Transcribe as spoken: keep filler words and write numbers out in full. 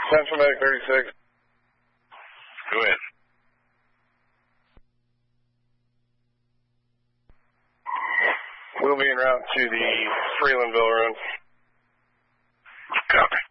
Central Medic thirty-six. Go ahead. We'll be en route to the Freelandville room. Copy.